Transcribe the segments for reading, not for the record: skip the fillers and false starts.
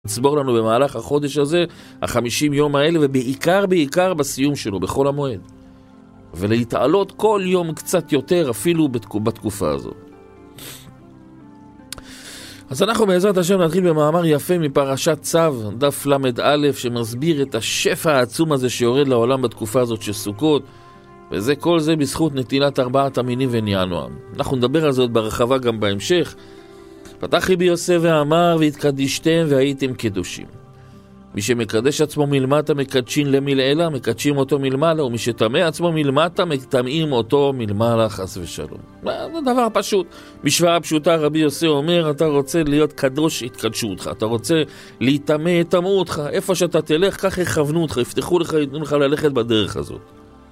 נצבור לנו במהלך החודש הזה, 50 יום האלה, ובעיקר בסיום שלו, בחול המועד. ולהתעלות כל יום קצת יותר, אפילו בתקופה הזאת. אז אנחנו בעזרת השם נתחיל במאמר יפה מפרשת צו, דף למד א', שמסביר את השפע העצום הזה שיורד לעולם בתקופה הזאת של סוכות, כל זה בזכות נטילת 4 המינים ונענועם. אנחנו נדבר על זה עוד ברחבה גם בהמשך. פתח רבי יוסף ואמר, והתקדישתם והייתם קדושים. מי שמקדש עצמו מלמטה מקדשין למלעילה, מקדשים אותו מלמעלה, ומי שטמא עצמו מלמטה מטמאים אותו מלמעלה, חס ושלום. זה דבר פשוט. משוואה פשוטה, רבי יוסף אומר, אתה רוצה להיות קדוש, יתקדשו אותך. אתה רוצה להיטמא, יטמאו אותך. איפה שאתה תלך, כך יכוונו אותך, יפתחו לך, ייתנו לך ללכת בדרך הזאת.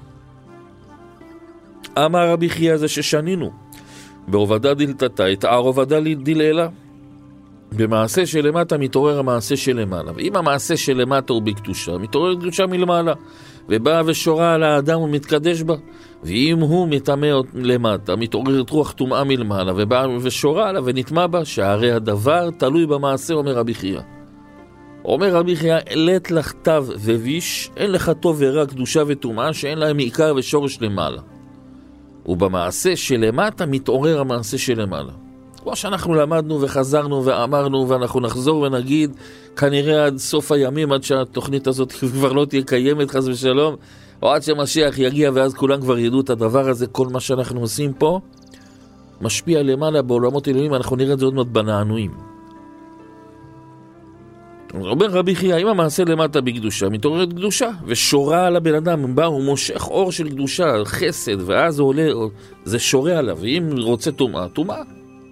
אמר רבי חייא זה ששנינו בעובדה דלתתה, את העובדה דלעילה. במעשה שלמטה מתעורר המעשה שלמעלה, ואם המעשה שלמטה הוא בקדושה, מתעורר קדושה מלמעלה, ובא ושורה על האדם ומתקדש בה, ואם הוא מטמא למטה, מתעוררת רוח טומאה מלמעלה, ובא ושורה עליו ונטמא בה, שהרי הדבר תלוי במעשה, אומר רבי חייא. אומר רבי חייא, אלת לך תו וויש, אין לך טוב ורע, קדושה וטומאה, שאין להם מעיקר ושורש למעלה. ובמעשה שלמטה מתעורר המעשה שלמעלה. כמו שאנחנו למדנו וחזרנו ואמרנו, ואנחנו נחזור ונגיד, כנראה עד סוף הימים, עד שהתוכנית הזאת כבר לא תהיה קיימת, חס ושלום, או עד שמשיח יגיע ואז כולם כבר ידעו את הדבר הזה. כל מה שאנחנו עושים פה משפיע למעלה בעולמות אלוהים. אנחנו נראה את זה עוד מעט בנענועים. אומר רבי חייא, אם המעשה למטה בקדושה, מתעוררת קדושה, ושורה על הבן אדם, בא, הוא מושך אור של קדושה, חסד, ואז הוא עולה, זה שורה עליו, ואם רוצה טומאה, טומאה.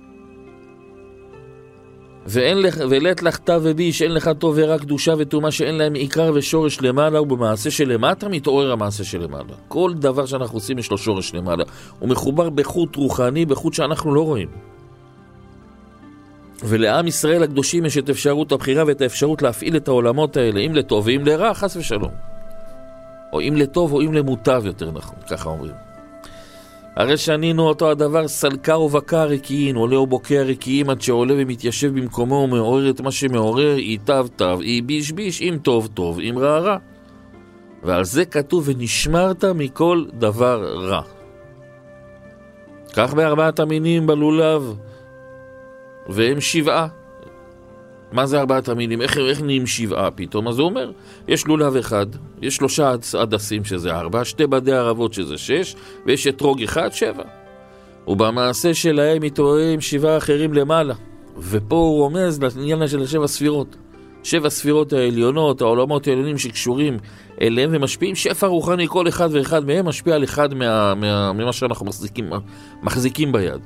ולת לך תו וביש, אין לך טוב ורע, קדושה וטומאה, שאין להם עיקר ושורש למעלה, ובמעשה שלמטה מתעורר המעשה שלמעלה. כל דבר שאנחנו עושים יש לו שורש למעלה. הוא מחובר בחוט רוחני, בחוט שאנחנו לא רואים. ולעם ישראל הקדושים יש את אפשרות הבחירה ואת האפשרות להפעיל את העולמות האלה, אם לטוב ואם לרע, חס ושלום. או אם לטוב או אם למוטב, יותר נכון, ככה אומרים. הרי שנינו אותו הדבר, סלקה ובקע רקיעין, עולה ובוקע רקיעים, עד שעולה ומתיישב במקומו ומעורר את מה שמעורר, אי תו תו, אי ביש ביש, אם טוב טוב, אם רע רע. ועל זה כתוב, ונשמרת מכל דבר רע. כך ב4 המינים בלולב, והם 7. מה זה 4 המינים? איך נהיים 7 פתאום? אז הוא אומר, יש לולב אחד, יש 3 הדסים שזה 4, 2 בדי ערבות שזה 6, ויש אתרוג אחד 7. ובמעשה שלהם מתעוררים 7 אחרים למעלה. ופה הוא רומז לעניין של 7 ספירות. 7 ספירות העליונות, העולמות העליונים שקשורים אליהם ומשפיעים שפע רוחני, כל אחד ואחד מהם משפיע על אחד ממה שאנחנו מחזיקים ביד.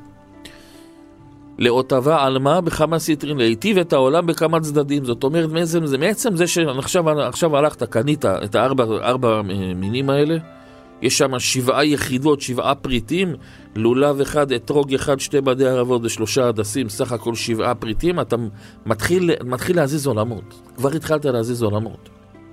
לאותבה על מה בכמה סטרין, להיטיב את העולם בכמה צדדים. זאת אומרת, מעצם זה שעכשיו הלכת, קנית את 4 מינים האלה, יש שם 7 יחידות, 7 פריטים, לולב אחד, אתרוג אחד, 2 בדי ערבות ו3 הדסים, סך הכל 7 פריטים, אתה מתחיל להזיז עולמות. כבר התחלת להזיז עולמות.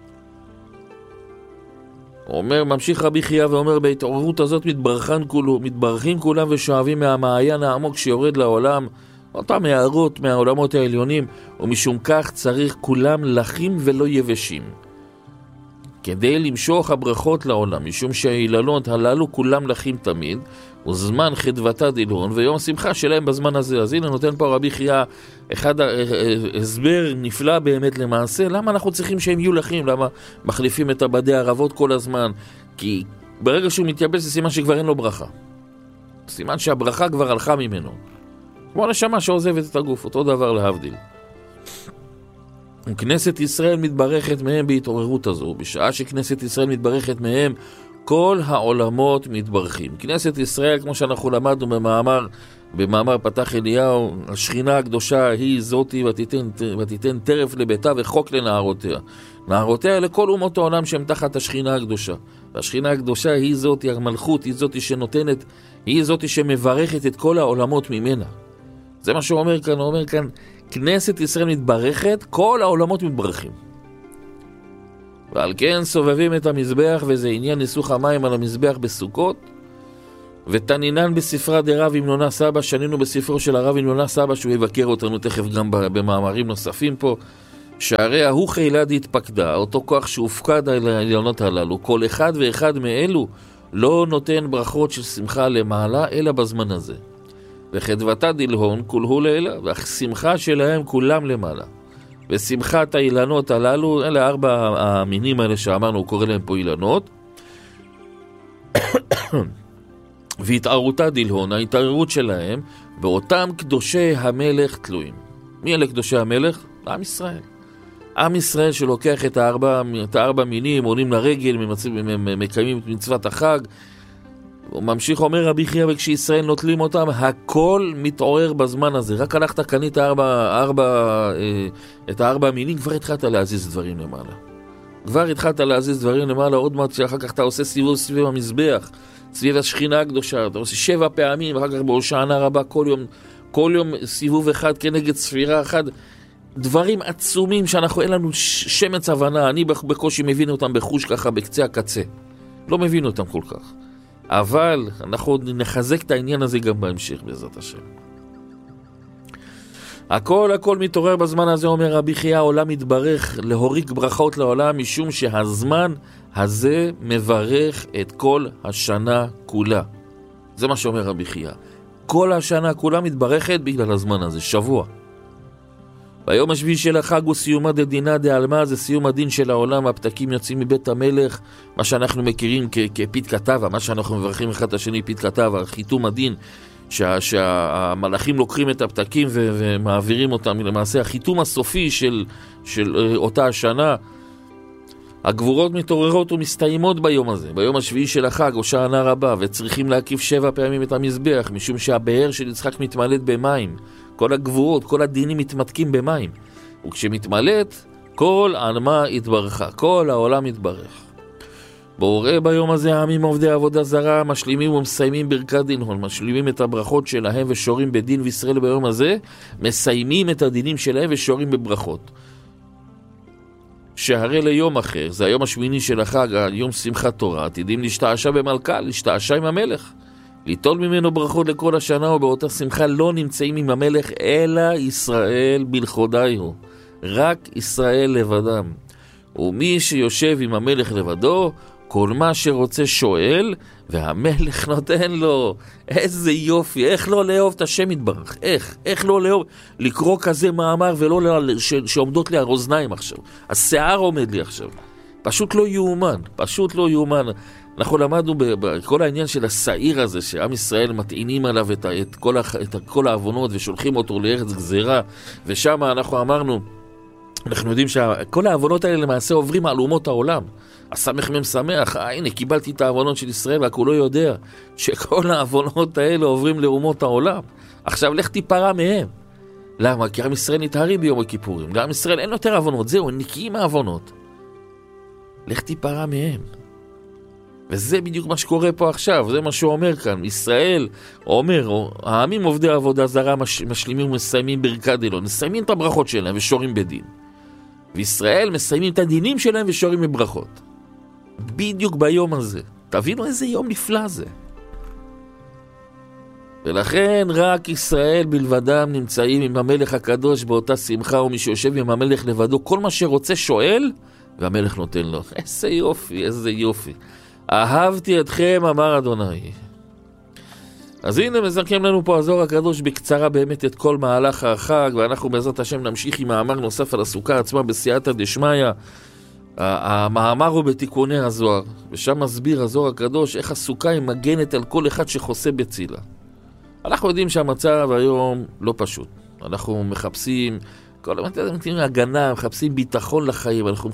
ממשיך רבי חייא ואומר, בהתעוררות הזאת מתברכים כולם ושואבים מהמעיין העמוק שיורד לעולם, אותם הערות מהעולמות העליונים, ומשום כך צריך כולם לחים ולא יבשים, כדי למשוך הברכות לעולם, משום שהאילנות הללו כולם לחים תמיד, וזמן חדוותה דילון, ויום השמחה שלהם בזמן הזה. אז הנה נותן פה רבי חייא אחד הסבר נפלא באמת למעשה, למה אנחנו צריכים שהם יהיו לחים, למה מחליפים את הבדי ערבות כל הזמן, כי ברגע שהוא מתייבש זה סימן שכבר אין לו ברכה, סימן שהברכה כבר הלכה ממנו, כמו נשמה שעוזבת את הגוף, אותו דבר להבדיל. כנסת ישראל מתברכת מהם בהתעוררות הזו, בשעה שכנסת ישראל מתברכת מהם, כל העולמות מתברכים. כנסת ישראל, כמו שאנחנו למדנו במאמר פתח אליהו, השכינה הקדושה היא זאתי, ותיתן טרף לביתה וחוק לנערותיה. נערותיה לכל אומות העולם שהם תחת השכינה הקדושה. והשכינה הקדושה היא זאתי, המלכות היא זאתי שנותנת, היא זאתי שמברכת את כל העולמות ממנה. זה מה שהוא אומר כאן, הוא אומר כאן, כנסת ישראל מתברכת, כל העולמות מתברכים. ועל כן סובבים את המזבח, וזה עניין ניסוך המים על המזבח בסוכות, ותנינן בספרה דרב ימנונה סבא, שנינו בספרו של הרב ימנונה סבא, שהוא יבקר אותנו תכף גם במאמרים נוספים פה, שהרי ההוא חילד התפקדה, אותו כוח שהופקד על העליונות הללו, כל אחד ואחד מאלו לא נותן ברכות של שמחה למעלה, אלא בזמן הזה. וחדוותה דלהון כולהו לילה, והשמחה שלהם כולם למעלה. ושמחת האילנות הללו, אלה 4 המינים האלה שאמרנו, הוא קורא להם פה אילנות. והתערותה דלהון, ההתעררות שלהם, באותם קדושי המלך תלויים. מי אלה קדושי המלך? עם ישראל. עם ישראל שלוקח את 4 מינים, עולים לרגל, מקיימים את מצוות החג. הוא ממשיך, אומר רבי חייא, וכשישראל נוטלים אותם, הכל מתעורר בזמן הזה. רק הלכת, קנית את 4 מינים, כבר התחלת להזיז דברים למעלה. עוד מעט שאחר כך אתה עושה סיבוב סביב המזבח, סביב השכינה הקדושה, אתה עושה 7 פעמים, ואחר כך בהושענא רבה כל יום סיבוב אחד כנגד ספירה אחת. דברים עצומים שאנחנו, אין לנו שמץ הבנה, אני בקושי מבין אותם בחוש ככה בקצה הקצה. לא מבין אותם כל כך. אבל אנחנו נחזק את העניין הזה גם בהמשך בעזרת השם. הכל מתעורר בזמן הזה, אומר רבי חייא, העולם מתברך להוריק ברכות לעולם, משום שהזמן הזה מברך את כל השנה כולה. זה מה שאומר רבי חייא. כל השנה כולה מתברכת בגלל הזמן הזה, שבוע. ביום השביעי של החג הוא סיומה דדינא דעלמא, זה סיום הדין של העולם, הפתקים יוצאים מבית המלך, מה שאנחנו מכירים כפית כתבה, מה שאנחנו מברכים אחד השני פית כתבה, חיתום הדין, שהמלאכים לוקחים את הפתקים ומעבירים אותם, למעשה החיתום הסופי של אותה השנה. הגבורות מתעוררות ומסתיימות ביום הזה, ביום השביעי של החג, הושענא רבה, וצריכים להקיף 7 פעמים את המזבח, משום שהבאר של יצחק מתמלאת במים. כל הגבורות, כל הדינים מתמתקים במים. וכשמתמלאת, כל עלמה התברכה, כל העולם התברך. בורא ביום הזה העמים עובדי עבודה זרה, משלימים ומסיימים ברכת דינהון, משלימים את הברכות שלהם ושורים בדין, וישראל ביום הזה מסיימים את הדינים שלהם ושורים בברכות. שהרי ליום אחר, זה היום השמיני של החג, יום שמחת תורה, עתידים להשתעשע במלכה, להשתעשע עם המלך. ליטול ממנו ברכות לכל השנה, ובאותה שמחה לא נמצאים עם המלך, אלא ישראל בלכודיהו. רק ישראל לבדם. ומי שיושב עם המלך לבדו, כל מה שרוצה שואל, והמלך נותן לו. איזה יופי, איך לא לאהוב את השם יתברך? איך לא לאהוב? לקרוא כזה מאמר ולא שעומדות לי הרוזניים עכשיו. השיער עומד לי עכשיו. פשוט לא יאומן. אנחנו למדנו בכל העניין של השעיר הזה, שעם ישראל מטעינים עליו את כל העוונות ושולחים אותו לארץ גזירה, ושם אנחנו אמרנו, אנחנו יודעים שכל העוונות האלה למעשה עוברים על אומות העולם. הסמך מם שמח, הנה קיבלתי את העוונות של ישראל, רק הוא לא יודע שכל העוונות האלה עוברים לאומות העולם. עכשיו לך תיפרע מהם. למה? כי עם ישראל נטהרים ביום הכיפורים. לעם ישראל אין יותר עוונות, זהו, הם נקיים העוונות. לך תיפרע מהם. וזה בדיוק מה שקורה פה עכשיו, זה מה שהוא אומר כאן. ישראל אומר, העמים עובדי עבודה זרה משלימים ומסיימים ברכת דינהון, מסיימים את הברכות שלהם ושורים בדין. וישראל מסיימים את הדינים שלהם ושורים בברכות. בדיוק ביום הזה. תבינו איזה יום נפלא זה. ולכן רק ישראל בלבדם נמצאים עם המלך הקדוש באותה שמחה, ומי שיושב עם המלך לבדו, כל מה שרוצה שואל, והמלך נותן לו. איזה יופי. אהבתי אתכם, אמר אדוני. אז הנה מזכם לנו פה הזוהר הקדוש בקצרה באמת את כל מהלך החג, ואנחנו בעזרת השם נמשיך עם מאמר נוסף על הסוכה עצמה בסייעתא דשמיא. המאמר הוא בתיקוני הזוהר, ושם מסביר הזוהר הקדוש איך הסוכה היא מגנת על כל אחד שחוסה בצילה. אנחנו יודעים שהמצב היום לא פשוט. אנחנו מחפשים כל הגנה, מחפשים ביטחון לחיים, אנחנו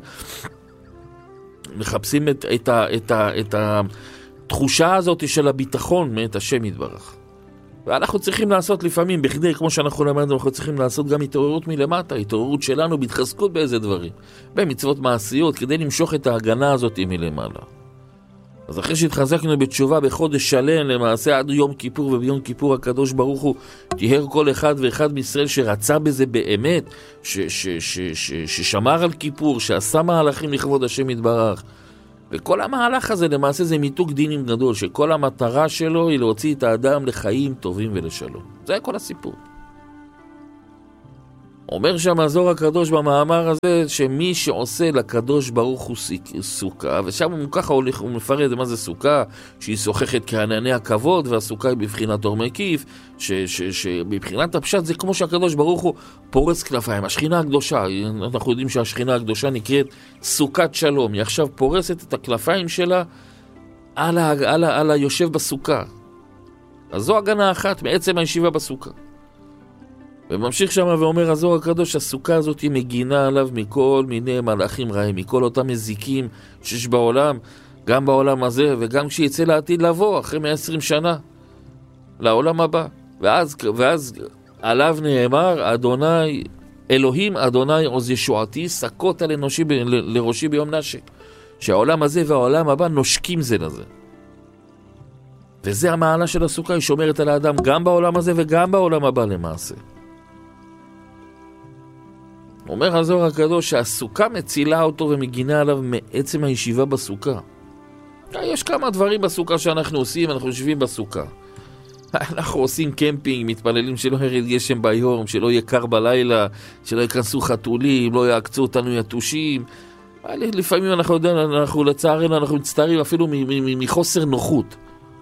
מחפשים את התחושה הזאת של הביטחון מאת השם יתברך. ואנחנו צריכים לעשות לפעמים, בכדי, כמו שאנחנו למדנו, אנחנו צריכים לעשות גם התעוררות מלמטה, התעוררות שלנו בהתחזקות באיזה דברים, במצוות מעשיות, כדי למשוך את ההגנה הזאת מלמעלה. אז אחרי שהתחזקנו בתשובה בחודש שלם, למעשה עד יום כיפור, וביום כיפור הקדוש ברוך הוא תיהר כל אחד ואחד מישראל שרצה בזה באמת, ששמר על כיפור, שעשה מהלכים לכבוד השם יתברך. וכל המהלך הזה למעשה זה מיתוק דינים גדול, שכל המטרה שלו היא להוציא את האדם לחיים טובים ולשלום. זה כל הסיפור. אומר שם הזוהר הקדוש במאמר הזה, שמי שעושה לקדוש ברוך הוא סוכה, ושם הוא ככה הולך, הוא מפרט מה זה סוכה, שהיא שוחכת כענני הכבוד, והסוכה היא בבחינת אור מקיף, שבבחינת הפשט זה כמו שהקדוש ברוך הוא פורס כנפיים. השכינה הקדושה, אנחנו יודעים שהשכינה הקדושה נקראת סוכת שלום, היא עכשיו פורסת את הכנפיים שלה על היושב בסוכה. אז זו הגנה אחת מעצם הישיבה בסוכה. וממשיך שם ואומר הזוהר הקדוש, הסוכה הזאת היא מגינה עליו מכל מיני מלאכים רעים, מכל אותם מזיקים שיש בעולם, גם בעולם הזה וגם כשיצא לעתיד לבוא, אחרי 120 שנה, לעולם הבא. ואז עליו נאמר, אדוני, אלוהים אדוני עוז ישועתי, סקות לראשי ביום נשק. שהעולם הזה והעולם הבא נושקים זה לזה. וזה המעלה של הסוכה, היא שומרת על האדם גם בעולם הזה וגם בעולם הבא למעשה. אומר הזוהר הקדוש שהסוכה מצילה אותו ומגינה עליו מעצם הישיבה בסוכה. יש כמה דברים בסוכה שאנחנו עושים, אנחנו יושבים בסוכה. אנחנו עושים קמפינג, מתפללים שלא ירד גשם ביום, שלא יהיה קר בלילה, שלא ייכנסו חתולים, לא יעקצו אותנו יתושים. לפעמים אנחנו לצערנו אנחנו מצטערים אפילו מחוסר נוחות.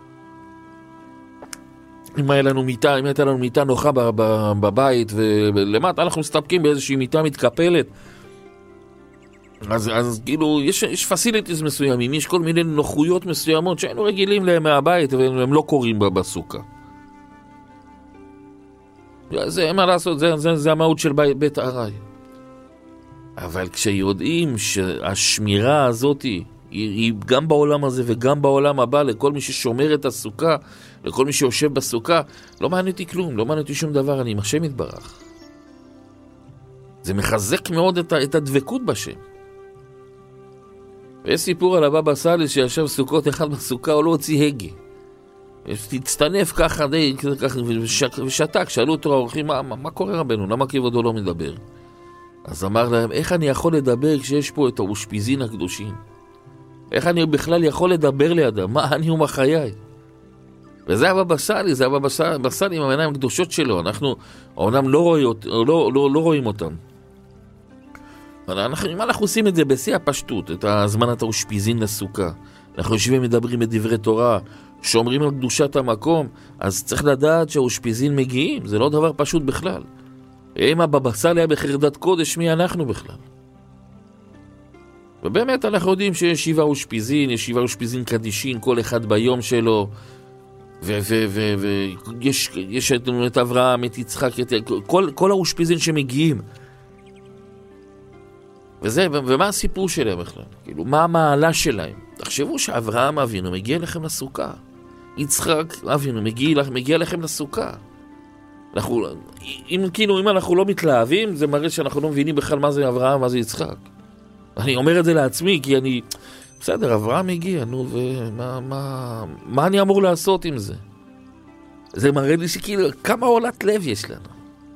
אם הייתה לנו מיטה נוחה בבית ולמטה אנחנו מסתפקים באיזושהי מיטה מתקפלת, אז כאילו יש פסיליטיז מסוימים, יש כל מיני נוחויות מסוימות שהיינו רגילים להם מהבית והם לא קוראים בסוכה. זה מה לעשות, זה המהות של בית ארעי. אבל כשיודעים שהשמירה הזאת היא גם בעולם הזה וגם בעולם הבא, לכל מי ששומר את הסוכה, לכל מי שיושב בסוכה, לא מעניין אותי כלום, לא מעניין אותי שום דבר, אני עם השם יתברך. זה מחזק מאוד את הדבקות בשם. ויש סיפור על הבבא סאלי שישב סוכות אחד בסוכה, הוא לא הוציא הגה. תצטנף ככה ושתק, שאלו אותו האורחים, מה קורה רבנו? למה כבודו לא מדבר? אז אמר להם, איך אני יכול לדבר כשיש פה את האושפיזין הקדושים? איך אני בכלל יכול לדבר לידם? מה אני ומה חיי? וזה הבבא סאלי, זה הבבא סאלי עם העיניים הקדושות שלו. אנחנו אומנם לא רואים אותם. אם אנחנו עושים את זה בשיא הפשטות, את הזמנת האושפיזין לסוכה, אנחנו יושבים מדברים את דברי תורה, שומרים על קדושת המקום, אז צריך לדעת שהאושפיזין מגיעים, זה לא דבר פשוט בכלל. אם הבבא סאלי היה בחרדת קודש, מי אנחנו בכלל? ובאמת אנחנו יודעים שיש 7 אושפיזין, יש 7 אושפיזין קדישין, כל אחד ביום שלו, ויש את אברהם, את יצחק, כל האושפיזין שמגיעים. ומה הסיפור שלהם בכלל? כאילו, מה המעלה שלהם? תחשבו שאברהם אבינו מגיע לכם לסוכה. יצחק אבינו מגיע לכם לסוכה. אם אנחנו לא מתלהבים, זה מראה שאנחנו לא מבינים בכלל מה זה אברהם, מה זה יצחק. אני אומר את זה לעצמי, כי אני... בסדר, אברהם הגיע, נו, מה אני אמור לעשות עם זה? זה מראה לי שכאילו, כמה עולת לב יש לנו.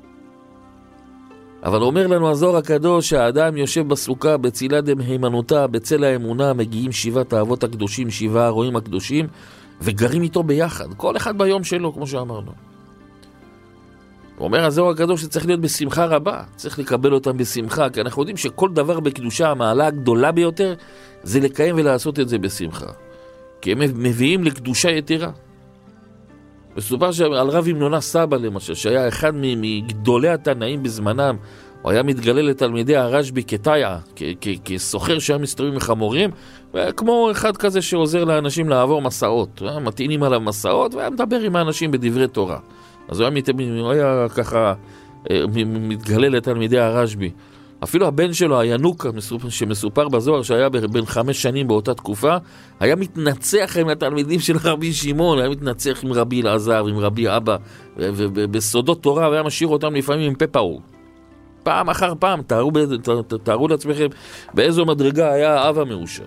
אבל אומר לנו הזוהר הקדוש שהאדם יושב בסוכה בצילה דמהימנותה, בצל האמונה, מגיעים 7 האבות הקדושים, 7 הרועים הקדושים, וגרים איתו ביחד, כל אחד ביום שלו, כמו שאמרנו. הוא אומר הזוהר הקדוש שצריך להיות בשמחה רבה, צריך לקבל אותם בשמחה, כי אנחנו יודעים שכל דבר בקדושה, המעלה הגדולה ביותר, זה לקיים ולעשות את זה בשמחה. כי הם מביאים לקדושה יתרה. מסופר שעל רב ימנונה סבא למשל, שהיה אחד מגדולי התנאים בזמנם, הוא היה מתגלה לתלמידי הרשב"י כתאיה, כסוחר שהיה מסתובב עם חמורים, כמו אחד כזה שעוזר לאנשים לעבור מסעות, מטעינים עליו מסעות, והיה מדבר עם האנשים בדברי תורה. אז הוא היה ככה מתגלה לתלמידי הרשב"י. אפילו הבן שלו, הינוקה, שמסופר בזוהר, שהיה בן 5 שנים באותה תקופה, היה מתנצח עם התלמידים של רבי שמעון, היה מתנצח עם רבי אלעזר, עם רבי אבא, ובסודות תורה, והיה משאיר אותם לפעמים עם פה פעור. פעם אחר פעם, תארו לעצמכם באיזו מדרגה היה האב המאושר.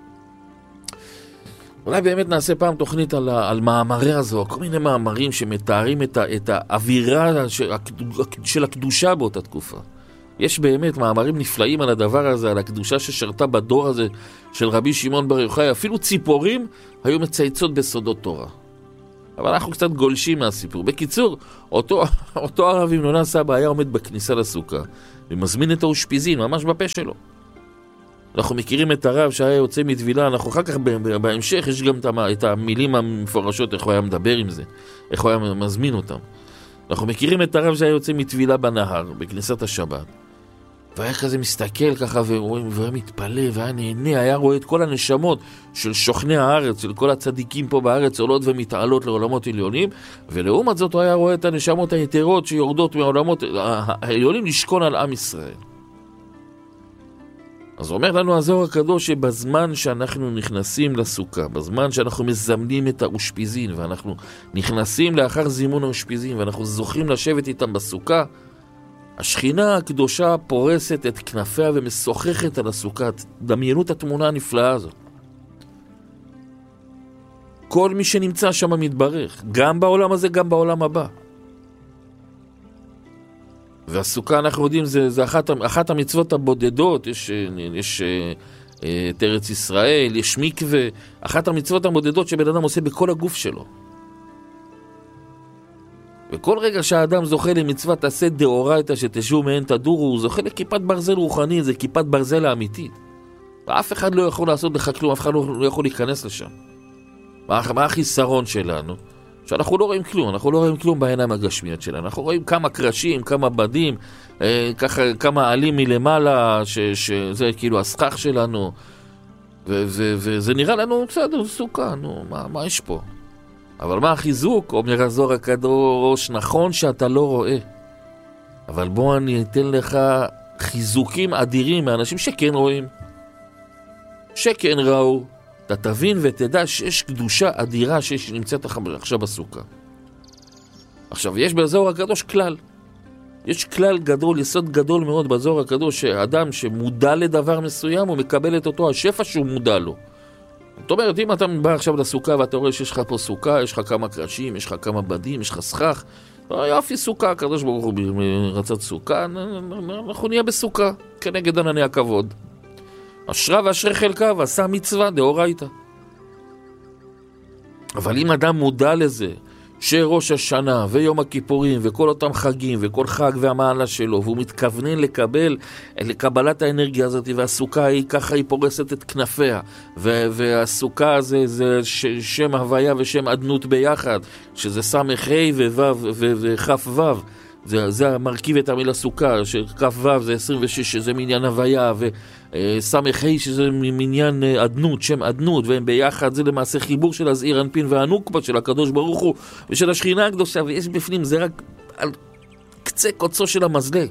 אולי באמת נעשה פעם תוכנית על מאמרי הזוהר, כל מיני מאמרים שמתארים את האווירה של הקדושה באותה תקופה. יש באמת מאמרים נפלאים על הדבר הזה, על הקדושה ששרתה בדור הזה של רבי שמעון בר יוחאי. אפילו ציפורים היו מצייצות בסודות תורה. אבל אנחנו קצת גולשים מהסיפור. בקיצור, אותו הרב ימנונה סבא היה עומד בכניסה לסוכה, ומזמין את האושפיזין, ממש בפה שלו. אנחנו מכירים את הרב שהיה יוצא מטבילה, אנחנו אחר כך בהמשך יש גם את המילים המפורשות, איך הוא היה מדבר עם זה, איך הוא היה מזמין אותם. אנחנו מכירים את הרב שהיה יוצא מטבילה בנהר, בכניסת השבת, והיה כזה מסתכל ככה, והיה מתפלא, והיה נהנה, היה רואה את כל הנשמות של שוכני הארץ, של כל הצדיקים פה בארץ, עולות ומתעלות לעולמות עליונים, ולעומת זאת הוא היה רואה את הנשמות היתרות שיורדות מהעולמות העליונים לשכון על עם ישראל. אז אומר לנו הזוהר הקדוש שבזמן שאנחנו נכנסים לסוכה, בזמן שאנחנו מזמנים את האושפיזין, ואנחנו נכנסים לאחר זימון האושפיזין, ואנחנו זוכים לשבת איתם בסוכה, השכינה הקדושה פורסת את כנפיה ומשוחחת על הסוכה. דמיינו את התמונה הנפלאה הזאת. כל מי שנמצא שם מתברך, גם בעולם הזה, גם בעולם הבא. והסוכה, אנחנו יודעים, זה אחת המצוות הבודדות. יש את ארץ ישראל, יש מקווה, אחת המצוות הבודדות שבן אדם עושה בכל הגוף שלו. וכל רגע שהאדם זוכה למצוות תעשה דאורייתא שתשבו מהן תדורו, הוא זוכה לכיפת ברזל רוחני, זה כיפת ברזל האמיתית. ואף אחד לא יכול לעשות לך כלום, אף אחד לא יכול להיכנס לשם. מה החיסרון שלנו? שאנחנו לא רואים כלום, אנחנו לא רואים כלום בעיניים הגשמיות שלנו. אנחנו רואים כמה קרשים, כמה בדים, כמה עלים מלמעלה, שזה כאילו הסכך שלנו, וזה נראה לנו בסדר, סוכה, נו, מה יש פה? אבל מה החיזוק? אומר הזוהר הקדוש, נכון שאתה לא רואה, אבל בוא אני אתן לך חיזוקים אדירים מאנשים שכן רואים, שכן ראו. אתה תבין ותדע שיש קדושה אדירה שנמצאת עכשיו בסוכה. עכשיו, יש בזוהר הקדוש כלל. יש כלל גדול, יסוד גדול מאוד בזוהר הקדוש, שאדם שמודע לדבר מסוים, הוא מקבל את אותו השפע שהוא מודע לו. זאת אומרת, אם אתה בא עכשיו לסוכה ואתה רואה שיש לך פה סוכה, יש לך כמה קרשים, יש לך כמה בדים, יש לך סכך, יופי סוכה, הקדוש ברוך הוא רצת סוכה, אנחנו נהיה בסוכה, כנגד ענני הכבוד. אשרה ואשרי חלקה ועשה מצווה דאורייתא. אבל אם אדם מודע לזה שראש השנה ויום הכיפורים וכל אותם חגים וכל חג והמעלה שלו, והוא מתכוונן לקבלת האנרגיה הזאת, והסוכה היא ככה, היא פורסת את כנפיה, והסוכה זה שם הוויה ושם עדנות ביחד, שזה סמך ה' וכף ו', זה מרכיב את המילה סוכה, שכף ו' זה 26 שזה מניין הוויה, וסמך ה' שזה מניין עדנות, שם עדנות, והם ביחד, זה למעשה חיבור של הזעיר אנפין והנוקבה של הקדוש ברוך הוא ושל השכינה הקדושה, ויש בפנים, זה רק על קצה קוצו של המזלג.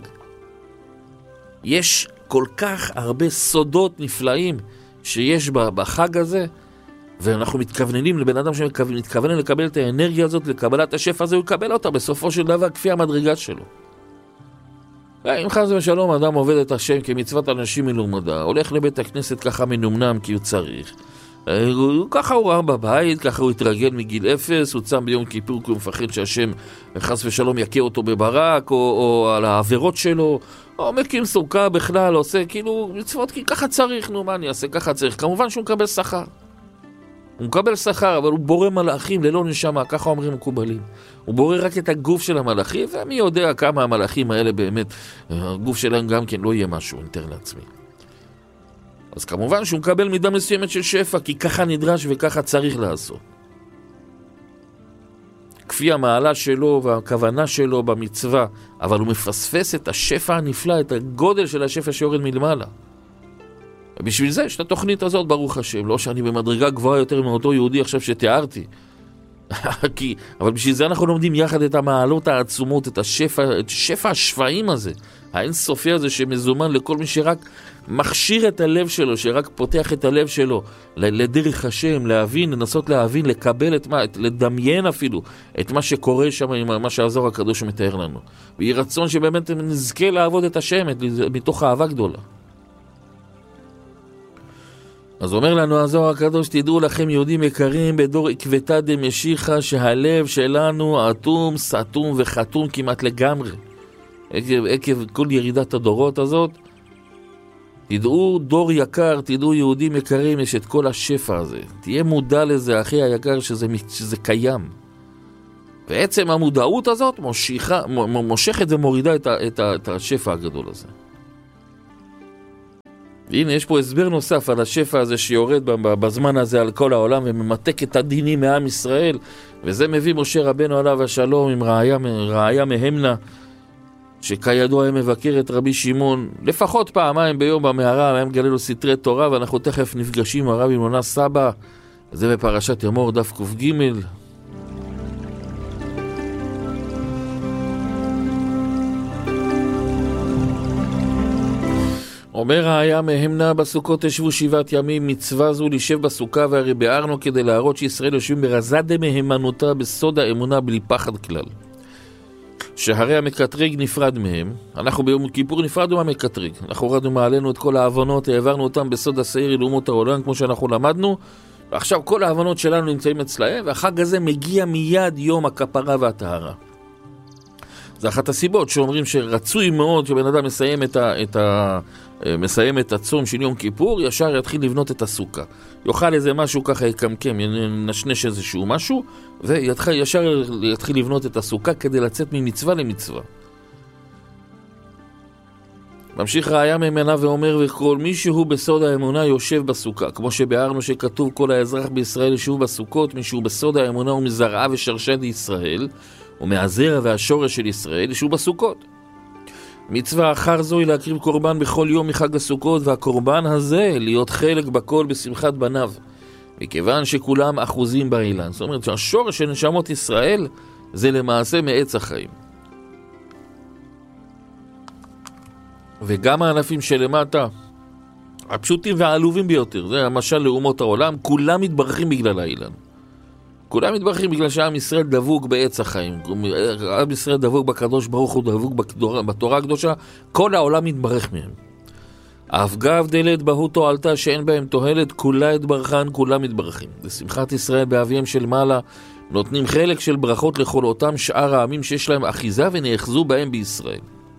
יש כל כך הרבה סודות נפלאים שיש בחג הזה, ואנחנו מתכווננים לבן אדם שמתכוונן לקבל את האנרגיה הזאת, לקבלת השפע הזה, הוא יקבל אותה בסופו של דבר כפי המדרגה שלו. אם חס ושלום אדם עובד את השם כמצוות אנשים מלומדה, הולך לבית הכנסת ככה מנומנם כי הוא צריך, ככה הוא ראה בבית, ככה הוא התרגל מגיל 0, הוא צם ביום כיפור כי הוא מפחד שהשם חס ושלום יקה אותו בברק, או על העבירות שלו, או מקים סוכה בכלל, עושה כאילו מצוות כי ככה צריך, נו מה אני אעשה, ככה צריך. כמובן שהוא מקבל שכר, הוא מקבל שכר, אבל הוא בורא מלאכים ללא נשמה, ככה אומרים מקובלים. הוא בורא רק את הגוף של המלאכים, ומי יודע כמה המלאכים האלה באמת, הגוף שלהם גם כן לא יהיה משהו, נתאר לעצמי. אז כמובן שהוא מקבל מידה מסוימת של שפע, כי ככה נדרש וככה צריך לעשות. כפי המעלה שלו והכוונה שלו במצווה, אבל הוא מפספס את השפע הנפלא, את הגודל של השפע שיורד מלמעלה. ובשביל זה יש את התוכנית הזאת, ברוך השם, לא שאני במדרגה גבוהה יותר מאותו יהודי עכשיו שתיארתי. אבל בשביל זה אנחנו לומדים יחד את המעלות העצומות, את שפע השפעים הזה, האינסופי הזה שמזומן לכל מי שרק מכשיר את הלב שלו, שרק פותח את הלב שלו לדרך השם, להבין, לנסות להבין, לקבל לדמיין אפילו את מה שקורה שם עם מה שהזוהר הקדוש מתאר לנו. ויהי רצון שבאמת נזכה לעבוד את השם מתוך אהבה גדולה. אז אומר לנו הזוהר הקדוש, תדעו לכם יהודים יקרים בדור עקבתא דמשיחא, שהלב שלנו אטום, סתום וחתום כמעט לגמרי. עקב כל ירידת הדורות הזאת, תדעו דור יקר, תדעו יהודים יקרים, יש את כל השפע הזה. תהיה מודע לזה, אחי היקר, שזה קיים. בעצם המודעות הזאת מושכת ומורידה את השפע הגדול הזה. והנה יש פה הסבר נוסף על השפע הזה שיורד בזמן הזה על כל העולם וממתק את הדינים מעם ישראל, וזה מביא משה רבנו עליו השלום עם רעיה מהמנה, שכידוע היה מבקר את רבי שמעון לפחות פעמיים ביום במערה, היה מגלה לו סתרי תורה, ואנחנו תכף נפגשים עם הרבי מונה סבא, זה בפרשת ימור דף ק"ג. אומר רעיה מהמנה, בסוכות תשבו 7 ימים, מצווה זו לשב בסוכה, והרי ביארנו כדי להראות שישראל יושבים ברזה דמהימנותה בסוד האמונה בלי פחד כלל. שהרי המקטרג נפרד מהם, אנחנו ביום כיפור נפרדנו מהמקטרג, אנחנו הורדנו מעלינו את כל העוונות, העברנו אותם בסוד השעיר אל אומות העולם כמו שאנחנו למדנו, ועכשיו כל העוונות שלנו נמצאים אצלהם, והחג הזה מגיע מיד יום הכפרה והטהרה. זה אחת הסיבות שאומרים שרצוי מאוד שבן אדם מסיים את הצום של יום כיפור, ישר יתחיל לבנות את הסוכה. יאכל איזה משהו ככה יקמקם, נשנש איזשהו משהו, וישר יתחיל לבנות את הסוכה כדי לצאת ממצווה למצווה. ממשיך רעיה ממנה ואומר, וכל מי שהוא בסוד האמונה יושב בסוכה, כמו שביארנו שכתוב כל האזרח בישראל ישוב בסוכות, מי שהוא בסוד האמונה ומזרעה ושרשת ישראל, ומהזרע והשורש של ישראל ישוב בסוכות. מצווה אחר זו היא להקריב קורבן בכל יום מחג הסוכות, והקורבן הזה להיות חלק בכל בשמחת בניו, מכיוון שכולם אחוזים באילן. זאת אומרת שהשורש של נשמות ישראל זה למעשה מעץ החיים. וגם הענפים שלמטה, הפשוטים והעלובים ביותר, זה המשל לאומות העולם, כולם מתברכים בגלל האילן. כולם מתברכים בגלל שעם ישראל דבוק בעץ החיים. עם ישראל דבוק בקדוש ברוך הוא, דבוק בתורה הקדושה, כל העולם מתברך מהם. אבגב דלת בהו תועלתה שאין בהם תועלת, כולה התברכן, כולם מתברכים. לשמחת ישראל באביהם של מעלה, נותנים חלק של ברכות לכל אותם שאר העמים שיש להם אחיזה ונאחזו בהם בישראל.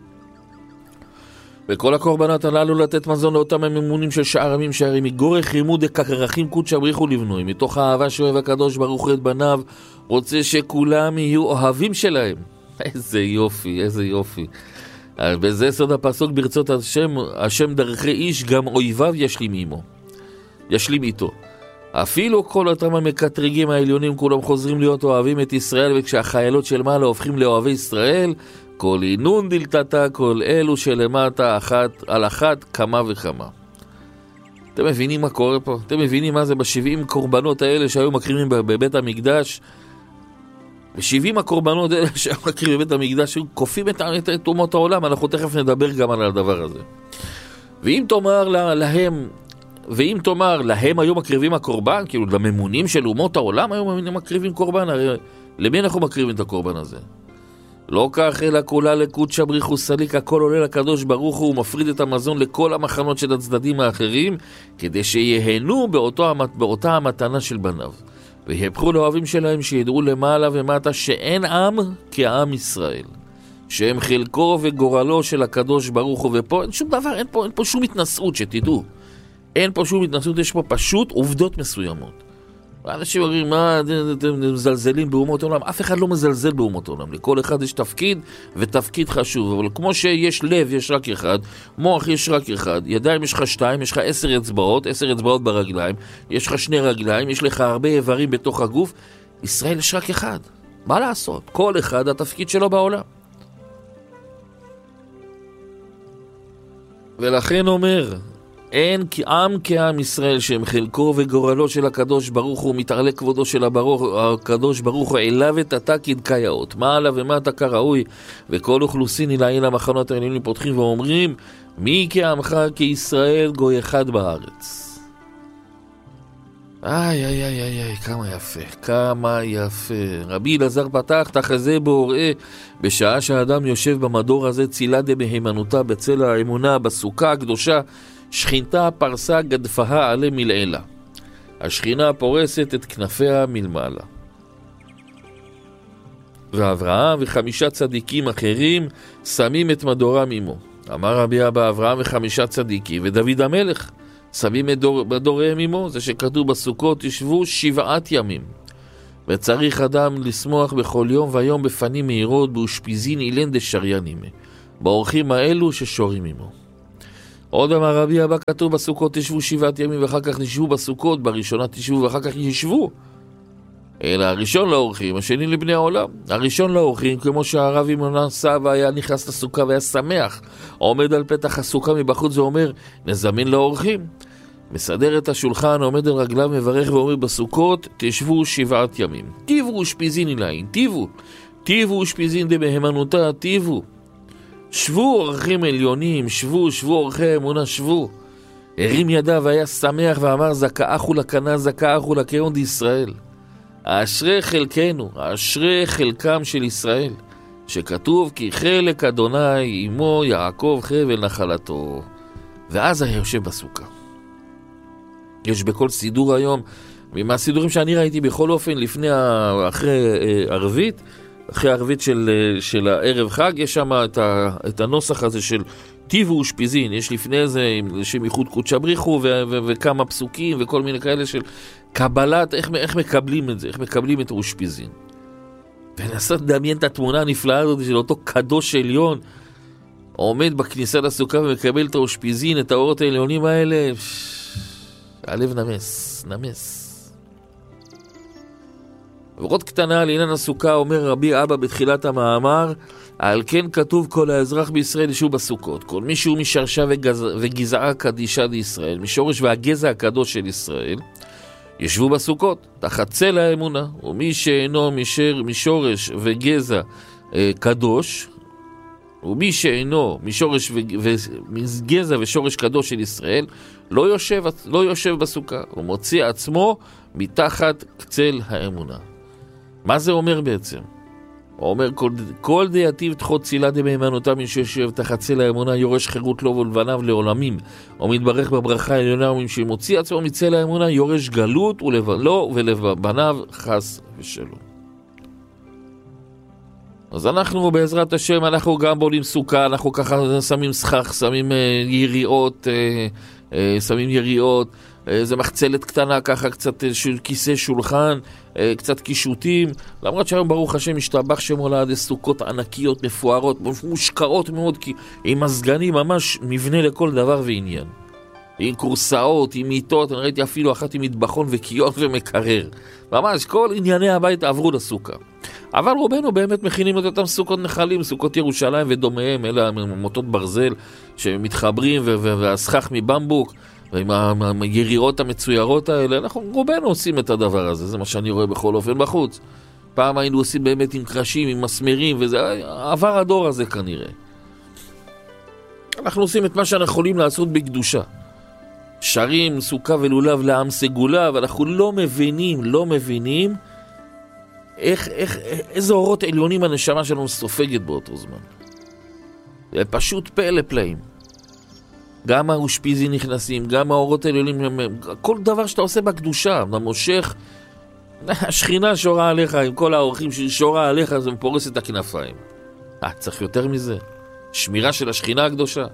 וכל הקורבנות הללו לתת מזון לאותם הממונים של שאר עמים שהרי מגורך רימוד דקרחים קודשא בריחו לבנוי, מתוך האהבה שאוהב הקדוש ברוך הוא את בניו, רוצה שכולם יהיו אוהבים שלהם. איזה יופי, איזה יופי. בזה סוד הפסוק, ברצות השם דרכי איש גם אויביו ישלים איתו. אפילו כל אותם המקטרגים העליונים כולם חוזרים להיות אוהבים את ישראל, וכשהחיילות של מעלה הופכים לאוהבי ישראל, כל אינון דלתתה, כל אלו שלמטה על אחת כמה וכמה. אתם מבינים מה קורה פה? אתם מבינים מה זה ב70 קורבנות האלה שהיו מקריבים בבית המקדש? ב70 הקורבנות האלה שהיו מקריבים בבית המקדש, שהיו קופים את אומות העולם. אנחנו תכף נדבר גם על הדבר הזה. ואם תאמר להם היו מקריבים הקורבן, כאילו לממונים של אומות העולם היו מקריבים קורבן, הרי למי אנחנו מקריבים את הקורבן הזה? לא כך אלא כולה לקודשא בריחו סליק, הכל עולה לקדוש ברוך הוא ומפריד את המזון לכל המחנות של הצדדים האחרים, כדי שיהנו באותה המתנה של בניו. ויהפכו לאוהבים שלהם שידעו למעלה ומטה שאין עם כעם ישראל, שהם חלקו וגורלו של הקדוש ברוך הוא. ופה אין שום דבר, אין פה שום התנסות, שתדעו. אין פה שום התנסות, יש פה פשוט עובדות מסוימות. אנשים אומרים, מה, אתם מזלזלים באומות העולם? אף אחד לא מזלזל באומות העולם. לכל אחד יש תפקיד, ותפקיד חשוב. אבל כמו שיש לב, יש רק אחד, מוח יש רק אחד, ידיים יש לך 2, יש לך 10 אצבעות, 10 אצבעות ברגליים, יש לך 2 רגליים, יש לך הרבה איברים בתוך הגוף. ישראל יש רק אחד. מה לעשות? כל אחד התפקיד שלו בעולם. ולכן אומר, אין עם כעם ישראל שהם חלקו וגורלו של הקדוש ברוך הוא, מתעלה כבודו של הקדוש ברוך הוא, אליו ותתה כדקאיות, מעלה ומטה כראוי, וכל אוכלוסין נלעין למחנות העליונים פותחים ואומרים, מי כעמך כישראל גוי אחד בארץ. איי, כמה יפה, כמה יפה. רבי אלעזר פתח תחזה בו וראה, בשעה שהאדם יושב במדור הזה צילה דמהימנותה בצל האמונה בסוכה הקדושה, שכינתה פרסה גדפהה עלה מלעילה. השכינה פורסת את כנפיה מלמעלה. ואברהם ו5 צדיקים אחרים שמים את מדורם עמו. אמר רבי אבא, אברהם ו5 צדיקים ודוד המלך שמים את מדוריהם עמו. זה שכתוב בסוכות ישבו 7 ימים. וצריך אדם לשמוח בכל יום ויום בפנים מהירות באושפיזין אילן דשריינים, באורחים האלו ששורים עמו. עוד אמר רבי אבא, כתוב בסוכות תשבו 7 ימים ואחר כך תשבו בסוכות, בראשונה תשבו ואחר כך ישבו. אלא הראשון לאורחים, השני לבני העולם. הראשון לאורחים, כמו שהרב ימונה סבא היה נכנס לסוכה והיה שמח, עומד על פתח הסוכה מבחוץ ואומר, נזמין לאורחים. מסדר את השולחן, עומד על רגליו, מברך ואומר בסוכות, תשבו 7 ימים. טיבו ושפיזין אליין, טיבו ושפיזין דבהמנותה, טיבו. שבו אורחים עליונים, שבו אורחי אמונה, שבו. הרים ידיו והיה שמח ואמר, זכאחו לקנה, זכאחו לקרון דישראל. אשרי חלקנו, אשרי חלקם של ישראל, שכתוב כי חלק אדוני עמו יעקב חבל נחלתו. ואז היה יושב בסוכה. יש בכל סידור היום, מהסידורים שאני ראיתי בכל אופן אחרי ערבית, אחרי הערבית של הערב חג, יש שם את הנוסח הזה של טיבו ושפיזין, יש לפני זה שם ייחוד קודשא בריחו וכמה פסוקים וכל מיני כאלה של קבלת, איך מקבלים את זה, איך מקבלים את האושפיזין. ונסות לדמיין את התמונה הנפלאה הזאת של אותו קדוש עליון, עומד בכניסה לסוכה ומקבל את האושפיזין, את האורות העליונים האלה, הלב נמס. ועוד קטנה לעניין הסוכה, אומר רבי אבא בתחילת המאמר, על כן כתוב כל האזרח בישראל ישבו בסוכות, כל מי שהוא משרשה וגזעה קדישה לישראל, משורש והגזע הקדוש של ישראל, ישבו בסוכות, תחת צל האמונה, ומי שאינו משורש וגזע קדוש, ומי שאינו משורש וגזע ושורש קדוש של ישראל, לא יושב בסוכה, הוא מוציא עצמו מתחת צל האמונה. מה זה אומר בעצם? הוא אומר, כל דייתיב תחות צילה דמהימנותה מי שיושב תחת צל האמונה יורש חירות לו ולבניו לעולמים, או מתברך בברכה העליונה ומי שמוציא עצמו מצל האמונה יורש גלות לו ולבניו חס ושלום. אז אנחנו בעזרת השם, אנחנו גם בולים סוכה, אנחנו ככה שמים סכך, שמים יריעות, זה מחצלת קטנה ככה, קצת כיסא שולחן, קצת קישוטים, למרות שהיום ברוך השם משתבח שמו לעד סוכות ענקיות, מפוארות, מושקעות מאוד, עם מזגנים, ממש מבנה לכל דבר ועניין. עם קורסאות, עם מיטות, אני ראיתי אפילו אחת עם מטבחון וקיון ומקרר. ממש כל ענייני הבית עברו לסוכה. אבל רובנו באמת מכינים את אותם סוכות נחלים, סוכות ירושלים ודומיהם, אלה מוטות ברזל שמתחברים והסכך מבמבוק, ועם היריעות המצוירות האלה, אנחנו רובנו עושים את הדבר הזה, זה מה שאני רואה בכל אופן בחוץ. פעם היינו עושים באמת עם קרשים, עם מסמרים, וזה עבר הדור הזה כנראה. אנחנו עושים את מה שאנחנו יכולים לעשות בקדושה. שרים סוכה ולולב לעם סגולה, ואנחנו לא מבינים איזה אורות עליונים הנשמה שלנו סופגת באותו זמן. זה פשוט פלא פלאים. גם האושפיזים נכנסים, גם האורות העליונים, כל דבר שאתה עושה בקדושה, אתה מושך, השכינה שורה עליך, עם כל האורחים ששורה עליך, זה מפורס את הכנפיים. צריך יותר מזה. שמירה של השכינה הקדושה.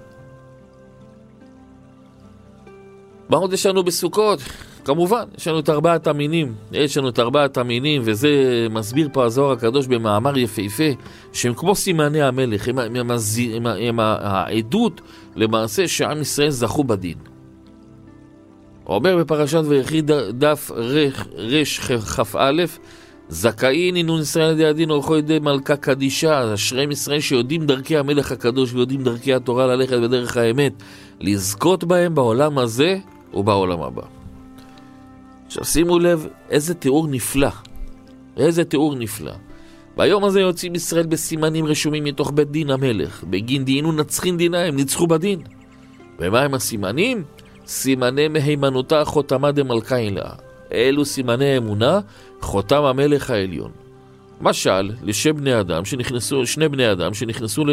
מה עוד יש לנו בסוכות? כמובן, יש לנו את 4 המינים, וזה מסביר פה הזוהר הקדוש במאמר יפהפה, שהם כמו סימני המלך, הם העדות למעשה שעם ישראל זכו בדין. הוא אומר בפרשת ויחי דף רש כ"א, זכאי נינון ישראל ידי הדין אורחו ידי מלכה קדישה, אשריהם ישראל שיודעים דרכי המלך הקדוש ויודעים דרכי התורה ללכת בדרך האמת, לזכות בהם בעולם הזה ובעולם הבא. עכשיו שימו לב איזה תיאור נפלא. ביום הזה יוצאים ישראל בסימנים רשומים מתוך בית דין המלך, בגין דינו נצחין דינה, הם ניצחו בדין. ומה הם הסימנים? סימני מהימנותה חותמה דמלכה אילה. אלו סימני אמונה, חותם המלך העליון. משל, שני בני אדם שנכנסו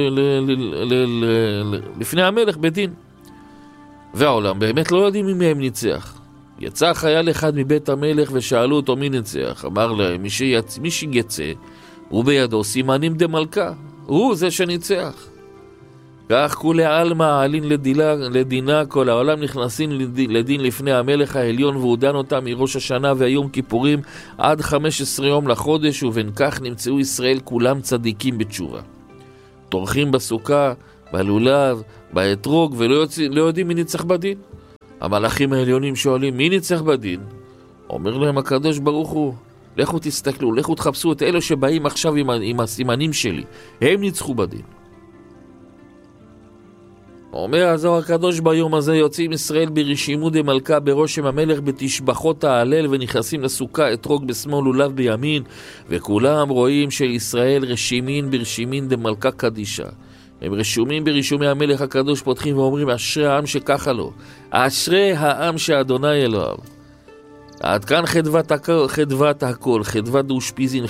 לפני המלך בדין. והעולם באמת לא יודעים מי מהם ניצח. יצא חייל אחד מבית המלך ושאלו אותו מי ניצח. אמר להם, מי שיצא, ובידו סימנים דמלכה. הוא זה שניצח. כך כולי עלמא עלין לדינה, כל העולם נכנסים לדין לפני המלך העליון, והוא דן אותם מראש השנה והיום כיפורים עד 15 יום לחודש, ובין כך נמצאו ישראל כולם צדיקים בתשובה. תורכים בסוכה, בלולב, באתרוג, ולא יודעים מי ניצח בדין. המלאכים העליונים שואלים, מי ניצח בדין? אומר להם הקדוש ברוך הוא, לכו תסתכלו, לכו תחפשו את אלה שבאים עכשיו עם הסימנים שלי, הם ניצחו בדין. אומר הזוהר הקדוש, ביום הזה יוצאים ישראל ברשימו דמלכה ברושם המלך בתשבחות ההלל, ונכנסים לסוכה, אתרוג בשמאל לולב בימין, וכולם רואים שישראל רשימין ברשימין דמלכה קדישה. הם רשומים ברישומי המלך הקדוש, פותחים ואומרים, אשרי העם שככה לו, אשרי העם שאדוני אלוהיו. עד כאן חדוות הכל, חדוות האושפיזין,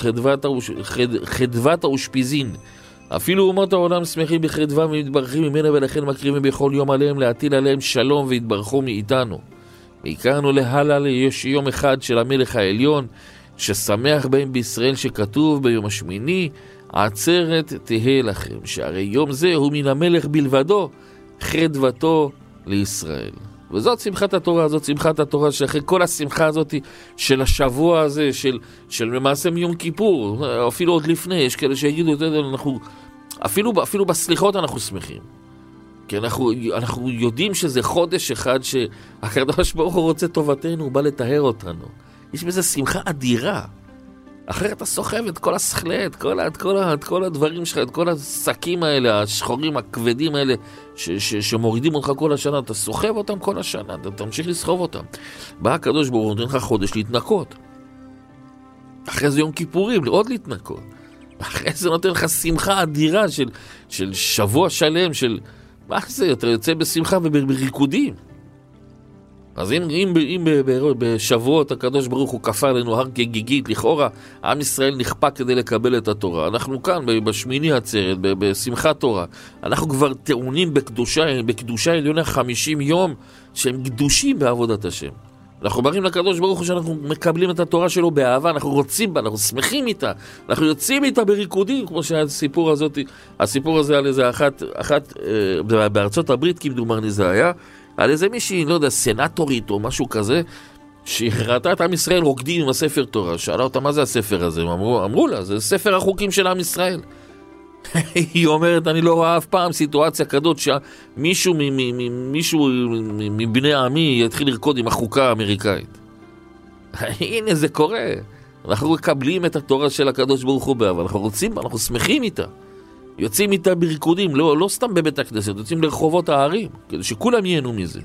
חדוות האושפיזין. אפילו אומות העולם שמחים בחדווה ומתברכים ממנה, ולכן מקריבים בכל יום עליהם להטיל עליהם שלום והתברכו מאיתנו. מכאן ולהלאה יש יום אחד של המלך העליון ששמח בהם בישראל, שכתוב ביום השמיני עצרת תהיה לכם, שהרי יום זה הוא מן המלך בלבדו חדוותו לישראל. וזאת שמחת התורה, זאת שמחת התורה, שאחרי כל השמחה הזאת של השבוע הזה, של למעשה מיום כיפור, אפילו עוד לפני, יש כאלה שיגידו, אנחנו, אפילו בסליחות אנחנו שמחים. כי אנחנו יודעים שזה חודש אחד שהקדוש ברוך הוא רוצה טובתנו, הוא בא לטהר אותנו. יש בזה שמחה אדירה. אחרת אתה סוחב את כל הסכלת, את כל הדברים שלך, את כל השקים האלה, השחורים הכבדים האלה, שמורידים אותך כל השנה, אתה סוחב אותם כל השנה, אתה תמשיך לסחוב אותם. בא הקדוש ברוך הוא נותן לך חודש להתנקות. אחרי זה יום כיפורים, עוד להתנקות. אחרי זה נותן לך שמחה אדירה של שבוע שלם, של מה זה, אתה יוצא בשמחה ובריקודים. אז אם בשבועות הקדוש ברוך הוא כפה לנו הר כגיגית, לכאורה עם ישראל נכפה כדי לקבל את התורה. אנחנו כאן בשמיני עצרת, בשמחת תורה, אנחנו כבר טעונים בקדושה עליונה 50 יום שהם קדושים בעבודת השם. אנחנו מראים לקדוש ברוך הוא שאנחנו מקבלים את התורה שלו באהבה, אנחנו רוצים בה, אנחנו שמחים איתה, אנחנו יוצאים איתה בריקודים, כמו שהסיפור הזה על איזה אחת בארצות הברית, כמדומני זה היה, על איזה מישהי, לא יודע, סנטורית או משהו כזה, שהיא ראתה את עם ישראל רוקדים עם הספר תורה. שאלה אותה, מה זה הספר הזה? אמרו לה, זה ספר החוקים של עם ישראל. היא אומרת, אני לא רואה אף פעם סיטואציה כזאת שמישהו מבני העמי יתחיל לרקוד עם החוקה האמריקאית. הנה זה קורה. אנחנו מקבלים את התורה של הקדוש ברוך הוא באהבה, אנחנו רוצים בה, אנחנו שמחים איתה. יוצאים איתה בריקודים, לא סתם בבית הכנסת, יוצאים לרחובות הערים, כדי שכולם ייהנו מזה.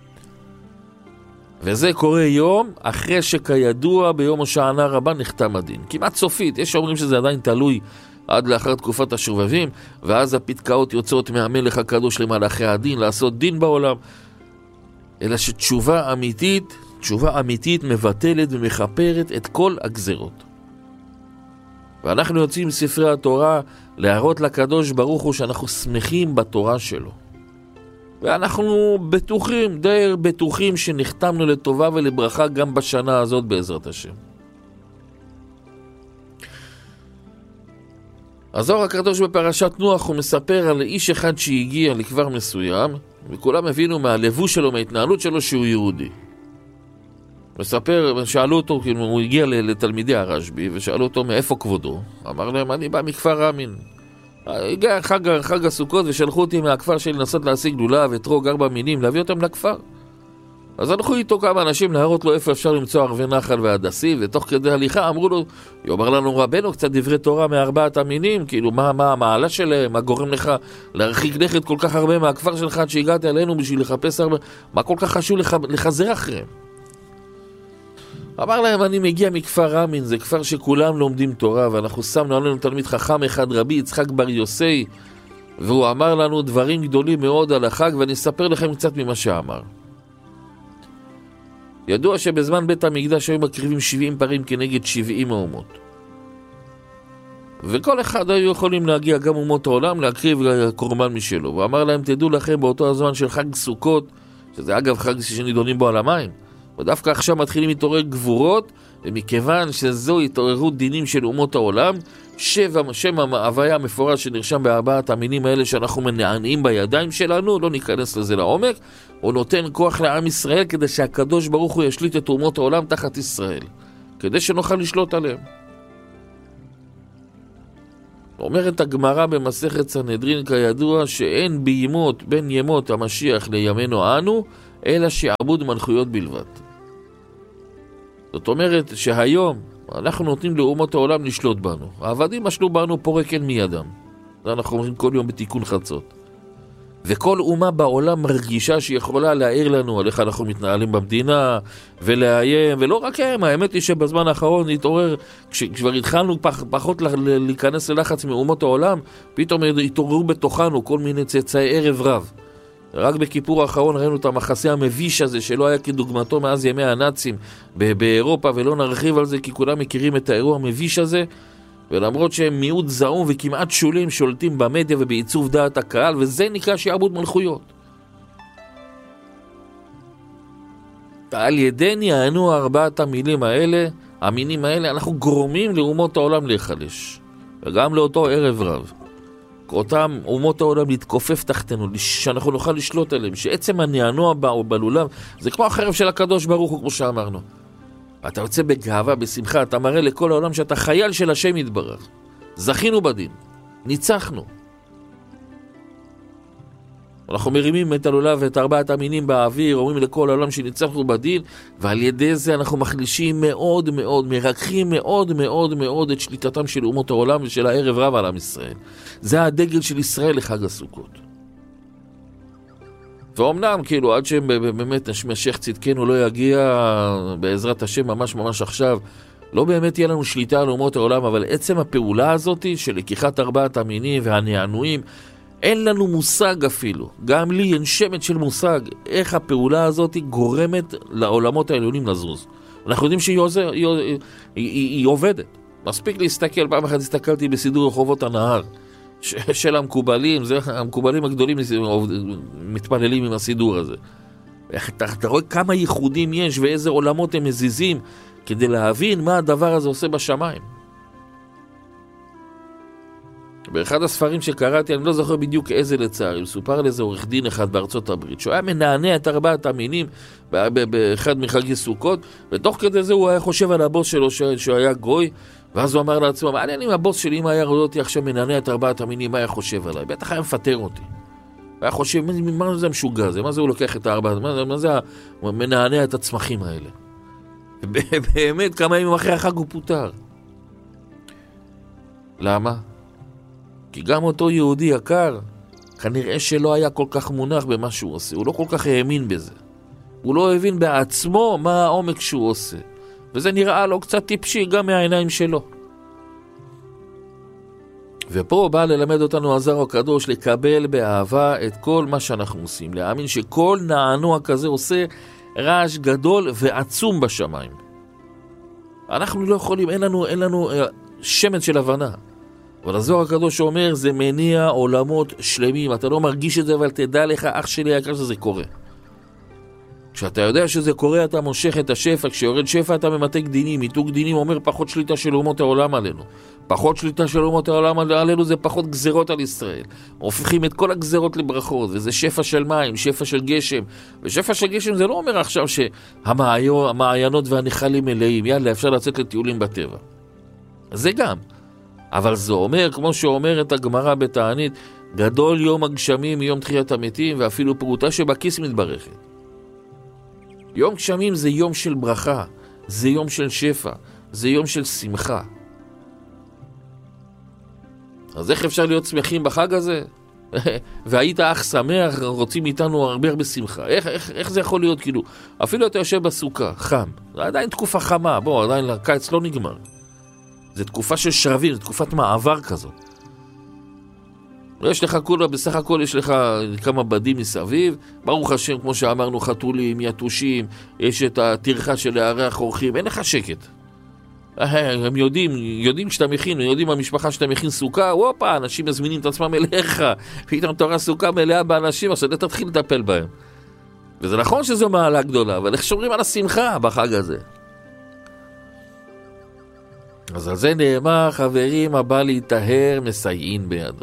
וזה קורה יום אחרי שכידוע ביום הושענא רבה נחתם הדין. כמעט סופית, יש שאומרים שזה עדיין תלוי עד לאחר תקופת השובבים, ואז הפתקאות יוצאות מהמלך הקדוש למלאכי הדין, לעשות דין בעולם. אלא שתשובה אמיתית מבטלת ומחפרת את כל הגזרות. ואנחנו יוצאים מספרי התורה להראות לקדוש ברוך הוא שאנחנו שמחים בתורה שלו. ואנחנו בטוחים שנחתמנו לטובה ולברכה גם בשנה הזאת בעזרת השם. הזוהר הקדוש בפרשת נוח הוא מספר על איש אחד שהגיע לכבר מסוים, וכולם הבינו מהלבוש שלו, מההתנהלות שלו שהוא יהודי. מספר, שאלו אותו, הוא הגיע לתלמידי הרשב"י, ושאלו אותו מאיפה כבודו. אמר להם, אני בא מכפר רמין. הגיע חג הסוכות ושלחו אותי מהכפר שלי לנסות להשיג לולב, אתרוג, 4 מינים, להביא אותם לכפר. אז הלכו איתו כמה אנשים להראות לו איפה אפשר למצוא ערבי נחל והדסים, ותוך כדי הליכה אמרו לו, יאמר לנו רבנו קצת דברי תורה מ4 המינים, כאילו מה המעלה שלהם, מה גורם לך להרחיק לכת כל כך הרבה מהכפר שלך עד שהגעת אלינו בשביל לחפש הרבה, מה כל כך חשוב לחזר אחריהם? אמר להם, אני מגיע מכפר רמין, זה כפר שכולם לומדים תורה, ואנחנו שמנו עלינו תלמיד חכם אחד, רבי יצחק בר יוסי, והוא אמר לנו דברים גדולים מאוד על החג, ואני אספר לכם קצת ממה שאמר. ידוע שבזמן בית המקדש היו מקריבים 70 פרים כנגד 70 אומות. וכל אחד היו יכולים להגיע, גם אומות העולם, להקריב קורבן משלו. ואמר להם, תדעו לכם באותו הזמן של חג סוכות, שזה אגב חג שנידונים בו על המים, ודווקא עכשיו מתחילים להתעורר גבורות, ומכיוון שזו התעוררות דינים של אומות העולם, שם ההוויה המפורש שנרשם בארבעת המינים האלה שאנחנו מנענעים בידיים שלנו, לא ניכנס לזה לעומק, הוא נותן כוח לעם ישראל כדי שהקדוש ברוך הוא ישליט את אומות העולם תחת ישראל, כדי שנוכל לשלוט עליהם. אומרת הגמרא במסכת סנהדרין כידוע שאין בימות בין ימות המשיח לימינו אנו, אלא שעבוד מלכויות בלבד. זאת אומרת שהיום אנחנו נותנים לאומות העולם לשלוט בנו. העבדים משלו בנו פורקן מידם. זה אנחנו אומרים כל יום בתיקון חצות. וכל אומה בעולם מרגישה שיכולה להעיר לנו על איך אנחנו מתנהלים במדינה ולאיים, ולא רק הם, האמת היא שבזמן האחרון התעורר, כשכבר התחלנו פחות להיכנס ללחץ מאומות העולם, פתאום התעוררו בתוכנו כל מיני צאצאי ערב רב. רק בכיפור האחרון ראינו את המחסה המביש הזה שלא היה כדוגמתו מאז ימי הנאצים באירופה, ולא נרחיב על זה כי כולם מכירים את האירוע המביש הזה, ולמרות שהם מיעוט זעום וכמעט שולים שולטים במדיה ובעיצוב דעת הקהל, וזה נקרא שעבוד מלכויות. על ידי נענו ארבעת המינים האלה אנחנו גורמים לאומות העולם להיחלש, וגם לאותו ערב רב. אותם אומות העולם להתכופף תחתנו, שאנחנו נוכל לשלוט עליהם, שעצם הנענוע בלולם זה כמו החרב של הקדוש ברוך הוא, כמו שאמרנו. אתה יוצא בגאווה, בשמחה, אתה מראה לכל העולם שאתה חייל של השם יתברך. זכינו בדין, ניצחנו. אנחנו מרימים את הלולב ואת ארבעת המינים באוויר, אומרים לכל העולם שניצחנו בדין, ועל ידי זה אנחנו מחלישים מאוד מאוד, מרככים מאוד מאוד מאוד את שליטתם של אומות העולם ושל הערב רב על עם ישראל. זה הדגל של ישראל לחג הסוכות. ואומנם, כאילו, עד שבאמת נשמשך צדקנו לא יגיע בעזרת השם ממש ממש עכשיו, לא באמת יהיה לנו שליטה על אומות העולם, אבל עצם הפעולה הזאת של לקיחת ארבעת המינים והנענועים, אין לנו מושג אפילו, גם לי אין שמץ של מושג, איך הפעולה הזאת גורמת לעולמות העליונים לזוז. אנחנו יודעים שהיא עובדת. מספיק להסתכל, פעם אחת הסתכלתי בסידור רחובות הנהר, של המקובלים, המקובלים הגדולים מתפללים עם הסידור הזה. אתה רואה כמה ייחודים יש ואיזה עולמות הם מזיזים כדי להבין מה הדבר הזה עושה בשמיים. באחד הספרים שקראתי, אני לא זוכר בדיוק איזה לצערי, סופר על איזה עורך דין אחד בארצות הברית, שהוא היה מנענע את ארבעת המינים באחד מחגי סוכות, ותוך כדי זה הוא היה חושב על הבוס שלו שהוא היה גוי, ואז הוא אמר לעצמו, מה אני עם הבוס שלי, אם היה רואה אותי עכשיו מנענע את ארבעת המינים, מה היה חושב עליי? בטח היה מפטר אותי. היה חושב, מה זה המשוגע הזה? מה זה הוא לוקח את הארבעת? מה זה מנענע את הצמחים האלה? באמת, כמה ימים אחרי החג הוא פוטר. למה? כי גם אותו יהודי יקר, כנראה שלא היה כל כך מונח במה שהוא עושה. הוא לא כל כך האמין בזה. הוא לא הבין בעצמו מה העומק שהוא עושה. וזה נראה לו קצת טיפשי גם מהעיניים שלו. ופה בא ללמד אותנו הזר הקדוש לקבל באהבה את כל מה שאנחנו עושים. להאמין שכל נענוע כזה עושה רעש גדול ועצום בשמיים. אנחנו לא יכולים, אין לנו שמץ של הבנה. אבל הזוהר הקדוש אומר, זה מניע עולמות שלמים. אתה לא מרגיש את זה, אבל תדע לך, אח שלי היקר, שזה קורה. כשאתה יודע שזה קורה, אתה מושך את השפע. כשיורד שפע, אתה ממתק דינים. מיתוק דינים אומר פחות שליטה של אומות העולם עלינו. פחות שליטה של אומות העולם עלינו זה פחות גזרות על ישראל. הופכים את כל הגזרות לברכות, וזה שפע של מים, שפע של גשם. ושפע של גשם זה לא אומר עכשיו שהמעיינות והנחלים מלאים. יאללה, אפשר לצאת לטיולים בטבע. זה גם. אבל זה אומר, כמו שאומרת הגמרא בתענית, גדול יום הגשמים מיום תחיית המתים, ואפילו פרוטה שבכיס מתברכת. יום גשמים זה יום של ברכה, זה יום של שפע, זה יום של שמחה. אז איך אפשר להיות שמחים בחג הזה? והיית אח שמח, רוצים איתנו הרבה הרבה שמחה. איך זה יכול להיות? כאילו, אפילו אתה יושב בסוכה, חם. זה עדיין תקופה חמה, בוא, עדיין הקיץ לא נגמר. זה תקופה של שרבים, זה תקופת מעבר כזאת. יש לך כולה, בסך הכל יש לך כמה בדים מסביב, ברוך השם, כמו שאמרנו, חתולים, יתושים, יש את התרחה של הערך אורחים, אין לך שקט. הם יודעים שאתה מכין, יודעים המשפחה שאתה מכין סוכה, וופה, אנשים מזמינים את עצמם אליך, פתאום תורה סוכה מלאה באנשים, אז אתה תתחיל לטפל בהם. וזה נכון שזו מעלה גדולה, אבל איך שומרים על השמחה בחג הזה? אז על זה נאמר, חברים, הבא להיטהר מסייעין בידו.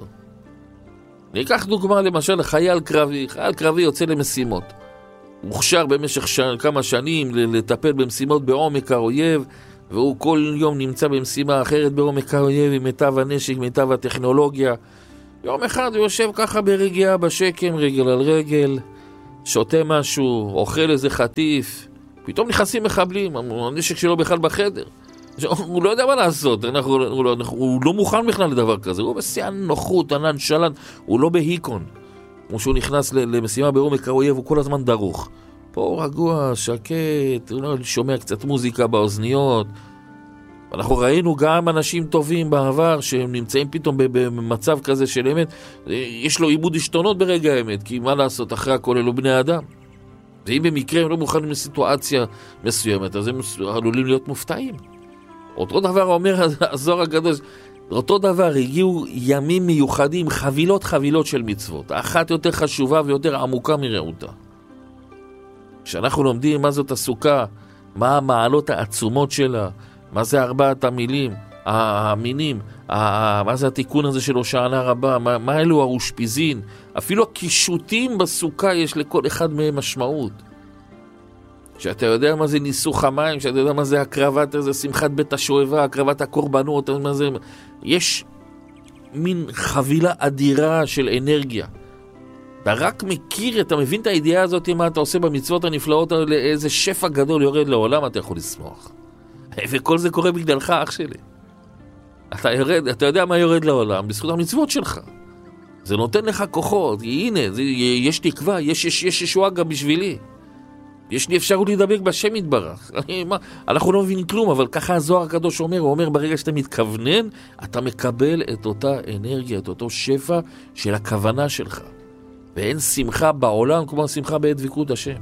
ניקח דוגמה למשל לחייל קרבי. חייל קרבי יוצא למשימות. מוכשר במשך כמה שנים לטפל במשימות בעומק האויב, והוא כל יום נמצא במשימה אחרת בעומק האויב עם מיטב הנשק, מיטב הטכנולוגיה. יום אחד הוא יושב ככה ברגיעה בשקם, רגל על רגל, שותה משהו, אוכל איזה חטיף, פתאום נכנסים מחבלים, הנשק שלו בכלל בחדר. הוא לא יודע מה לעשות, הוא לא מוכן בכלל לדבר כזה, הוא בשיאן נוחות, ענן שלן, הוא לא בהיקון. כמו שהוא נכנס למשימה בעומק האויב, הוא כל הזמן דרוך. פה הוא רגוע, שקט, הוא שומע קצת מוזיקה באוזניות. אנחנו ראינו גם אנשים טובים בעבר שהם נמצאים פתאום במצב כזה של אמת. יש לו עיבוד השתונות ברגע האמת, כי מה לעשות, אחרי הכל אלו בני אדם. ואם במקרה הם לא מוכנים לסיטואציה מסוימת, אז הם עלולים להיות מופתעים. אותו דבר אומר הזוהר הקדוש, אותו דבר, הגיעו ימים מיוחדים, חבילות של מצוות. אחת יותר חשובה ויותר עמוקה מרעותה. כשאנחנו לומדים מה זאת הסוכה, מה המעלות העצומות שלה, מה זה 4 המינים, מה זה התיקון הזה של הושענא רבה, מה אלו האושפיזין, אפילו הקישוטים בסוכה יש לכל אחד מהם משמעות. כשאתה יודע מה זה ניסוך המים, כשאתה יודע מה זה הקרבת הזה, שמחת בית השואבה, הקרבת הקורבנות, מה זה, יש מין חבילה אדירה של אנרגיה. אתה רק מכיר, אתה מבין את הידיעה הזאת, מה אתה עושה במצוות הנפלאות האלה, איזה שפע גדול יורד לעולם, אתה יכול לשמוח. וכל זה קורה בגללך, אח שלי. אתה יודע מה יורד לעולם, בזכות המצוות שלך. זה נותן לך כוחות, הנה, יש תקווה, יש ישועה גם בשבילי. יש לי אפשרות להידבק בשם יתברך. אנחנו לא מבינים כלום, אבל ככה הזוהר הקדוש אומר, הוא אומר ברגע שאתה מתכוונן, אתה מקבל את אותה אנרגיה, את אותו שפע של הכוונה שלך. ואין שמחה בעולם כמו השמחה בעת דבקות השם.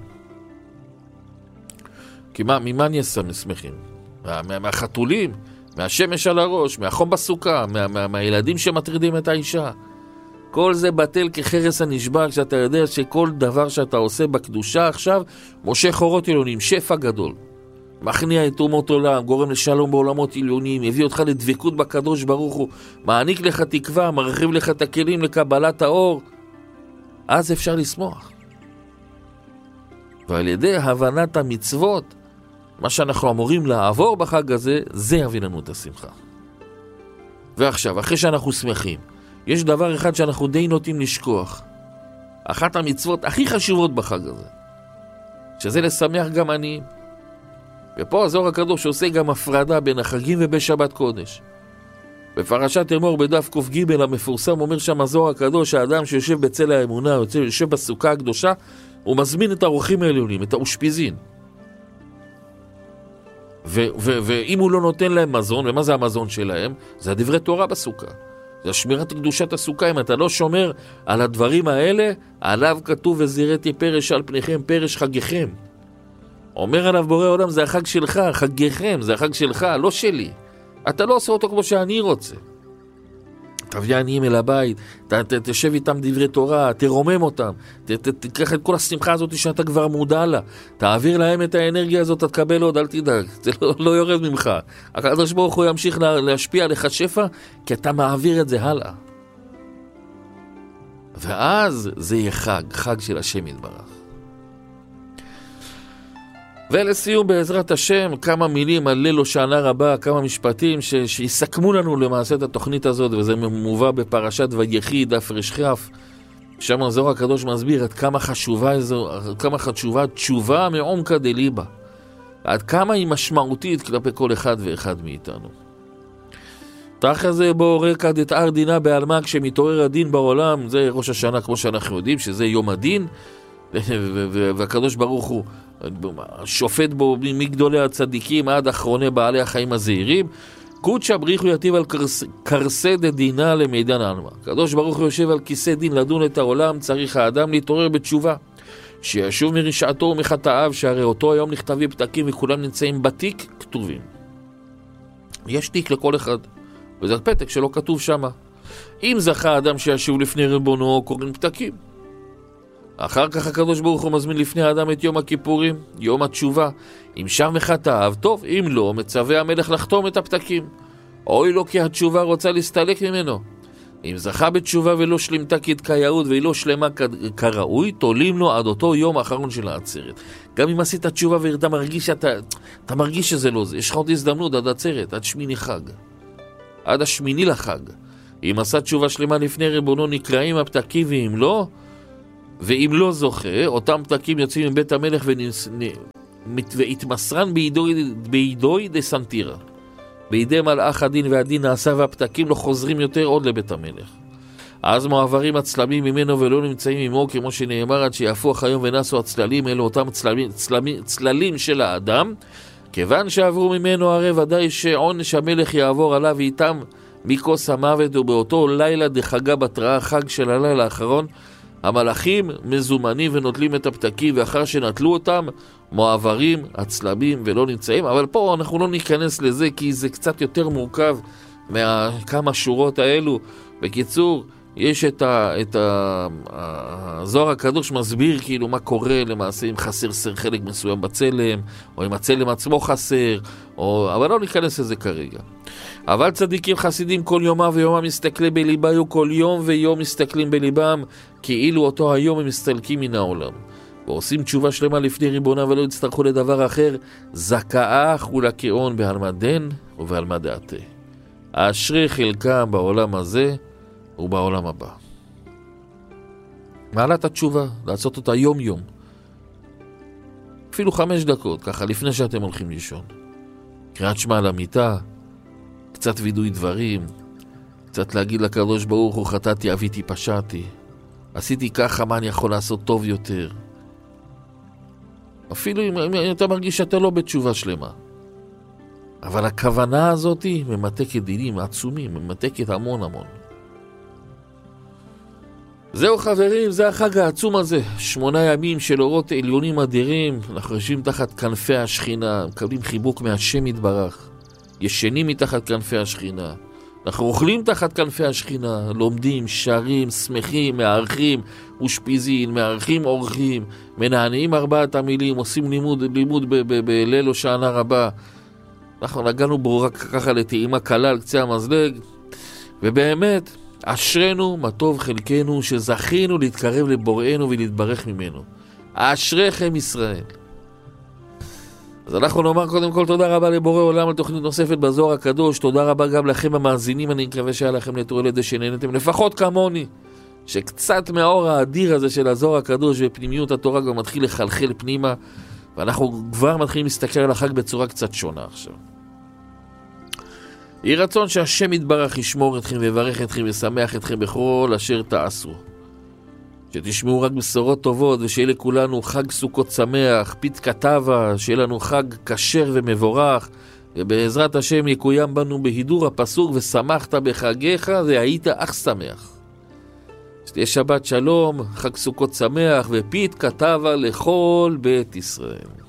כי ממה נהיה שמחים? מהחתולים, מהשמש על הראש, מהחום בסוכה, מהילדים שמטרידים את האישה. כל זה בטל כחרס הנשבר, כשאתה יודע שכל דבר שאתה עושה בקדושה עכשיו, מושך אורות עליונים, שפע גדול. מכניע את אומות עולם, גורם לשלום בעולמות עליונים, הביא אותך לדבקות בקדוש ברוך הוא, מעניק לך תקווה, מרחיב לך את הכלים לקבלת האור. אז אפשר לשמוח. ועל ידי הבנת המצוות, מה שאנחנו אמורים לעבור בחג הזה, זה יביא לנו את השמחה. ועכשיו, אחרי שאנחנו שמחים, יש דבר אחד שאנחנו די נוטים לשכוח. אחת המצוות הכי חשובות בחג הזה, שזה לשמח גם עניים. ופה הזוהר הקדוש עושה גם הפרדה בין החגים ובשבת קודש. בפרשת אמור בדף ק"ג המפורסם אומר שם הזוהר הקדוש, האדם שיושב בצל האמונה, יושב בסוכה הקדושה, הוא מזמין את האורחים העליונים, את האושפיזין. ואם הוא לא נותן להם מזון, ומה זה המזון שלהם? זה הדברי תורה בסוכה. זה שמירת קדושת הסוכה. אם אתה לא שומר על הדברים האלה, עליו כתוב וזירתי פרש על פניכם, פרש חגיכם. אומר עליו בורא עולם, זה החג שלך, חגיכם, זה החג שלך, לא שלי. אתה לא עושה אותו כמו שאני רוצה. תביא עניים אל הבית, תשב איתם דברי תורה, תרומם אותם, תיקח את כל השמחה הזאת שאתה כבר מודע לה, תעביר להם את האנרגיה הזאת, תקבל עוד, אל תדאג, זה לא יורד ממך. הקדוש ברוך הוא ימשיך להשפיע עליך שפע, כי אתה מעביר את זה הלאה. ואז זה יהיה חג של השם יתברך. ולסיום בעזרת השם, כמה מילים על ליל הושענא רבה, כמה משפטים שיסכמו לנו למעשה את התוכנית הזאת, וזה מובא בפרשת ויחי דף רשכ"ף. שם הזוהר הקדוש מסביר עד כמה חשובה תשובה מעומקא דליבא, עד כמה היא משמעותית כלפי כל אחד ואחד מאיתנו. תחת זה בו רקע דתאר דינה בעלמא, כשמתעורר הדין בעולם, זה ראש השנה כמו שאנחנו יודעים, שזה יום הדין, והקדוש ברוך הוא שופט בו מגדולי הצדיקים עד אחרוני בעלי החיים הזהירים. קודשא בריחו יתיב על קרסי דדינה למידן עלמא. הקדוש ברוך הוא יושב על כיסא דין לדון את העולם, צריך האדם להתעורר בתשובה, שישוב מרשעתו ומחטאיו, שהרי אותו היום נכתבים פתקים וכולם נמצאים בתיק כתובים. יש תיק לכל אחד, וזה פתק שלא כתוב שמה. אם זכה האדם שישוב לפני ריבונו, קוראים פתקים. אחר כך הקדוש ברוך הוא מזמין לפני האדם את יום הכיפורים, יום התשובה. אם שם מחטאיו, טוב, אם לא, מצווה המלך לחתום את הפתקים. אוי לו כי התשובה רוצה להסתלק ממנו. אם זכה בתשובה ולא שלמתה כדקייאות והיא לא שלמה כראוי, תולים לו עד אותו יום האחרון של העצרת. גם אם עשית תשובה ואתה מרגיש אתה מרגיש שזה לא זה, יש לך עוד הזדמנות עד העצרת, עד שמיני חג, עד השמיני לחג. אם עשה תשובה שלמה לפני ריבונו נקראים הפתקים, ואם לא זוכה, אותם פתקים יוצאים מבית המלך והתמסרן בידוי דסנטירה. בידי מלאך הדין והדין נעשה והפתקים לא חוזרים יותר עוד לבית המלך. אז מועברים הצלמים ממנו ולא נמצאים עמו, כמו שנאמר, עד שיהפוך היום ונעשו הצללים, אלו אותם צללים של האדם. כיוון שעברו ממנו הרי ודאי שעונש המלך יעבור עליו איתם מכוס המוות, ובאותו לילה דחגה בתראה, חג של הלילה האחרון, המלאכים מזומנים ונוטלים את הפתקים, ואחר שנטלו אותם מועברים הצלבים ולא נמצאים. אבל פה אנחנו לא ניכנס לזה כי זה קצת יותר מורכב מכמה שורות האלו. בקיצור, יש את הזוהר הקדוש מסביר כאילו מה קורה למעשה אם חסר חלק מסוים בצלם, או אם הצלם עצמו חסר, אבל לא ניכנס לזה כרגע. אבל צדיקים חסידים כל יומה ויומה מסתכלים בליבה, היו כל יום ויום מסתכלים בליבם כאילו אותו היום הם מסתלקים מן העולם ועושים תשובה שלמה לפני ריבונה ולא יצטרכו לדבר אחר. זכאך ולקאון בהלמדן ובהלמדעתה. אשרי חלקם בעולם הזה ובעולם הבא. מעלת התשובה, לעשות אותה יום יום, אפילו 5 דקות ככה לפני שאתם הולכים לישון. קריאת שמע על המיטה, קצת וידוי דברים, קצת להגיד לקדוש ברוך הוא חטאתי, עוויתי, פשעתי, עשיתי ככה, מה אני יכול לעשות טוב יותר. אפילו אם אתה מרגיש שאתה לא בתשובה שלמה, אבל הכוונה הזאת ממתקת דינים עצומים, ממתקת המון המון. זהו חברים, זה החג העצום הזה, 8 ימים של אורות עליונים אדירים. אנחנו יושבים תחת כנפי השכינה, מקבלים חיבוק מהשם יתברך, ישנים מתחת כנפי השכינה, אנחנו אוכלים תחת כנפי השכינה, לומדים, שרים, שמחים, מערכים ושפיזין, מערכים אורחים, מנענעים 4 המילים, עושים לימוד בליל הושענא רבה. אנחנו נגענו בו רק ככה לטעימה קלה על קצה המזלג, ובאמת אשרנו מה טוב חלקנו שזכינו להתקרב לבוראנו ולהתברך ממנו. אשריכם ישראל. אז אנחנו נאמר קודם כל תודה רבה לבורא עולם על תוכנית נוספת בזוהר הקדוש. תודה רבה גם לכם המאזינים, אני מקווה שהיה לכם לתועלת שנהנתם לפחות כמוני, שקצת מהאור האדיר הזה של הזוהר הקדוש ופנימיות התורה גם מתחיל לחלחל פנימה, ואנחנו כבר מתחילים להסתכל על החג בצורה קצת שונה עכשיו. יהי רצון שהשם יתברך ישמור אתכם ויברך אתכם ושמח אתכם בכל אשר תעשו, שתשמעו רק בשורות טובות, ושיהיה לכולנו חג סוכות שמח, פתקה טובה, שיהיה לנו חג כשר ומבורך, ובעזרת השם יקוים בנו בהידור הפסוק ושמחת בחגיך והיית אך שמח. שתהיה שבת שלום, חג סוכות שמח ופתקה טובה לכל בית ישראל.